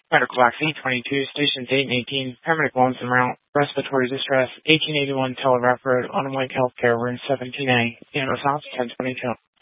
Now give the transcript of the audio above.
Medical Box 822, Stations 8 and 18, Paramedic Lonesome Route, Respiratory Distress, 1881 Telegraph Road, Autumn Lake Healthcare, Room 17A, Animal House 1022.